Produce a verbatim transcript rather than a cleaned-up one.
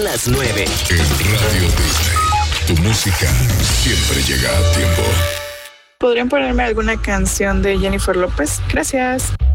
Son las nueve. En Radio Disney, tu música siempre llega a tiempo. ¿Podrían ponerme alguna canción de Jennifer López? Gracias.